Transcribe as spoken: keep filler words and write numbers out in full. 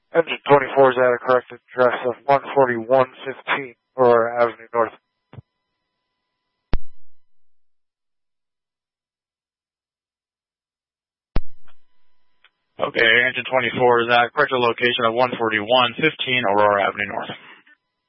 Engine twenty-four is at a correct address of one forty-one fifteen Aurora Avenue North. Okay, engine twenty-four is at correct location of one forty-one fifteen Aurora Avenue North.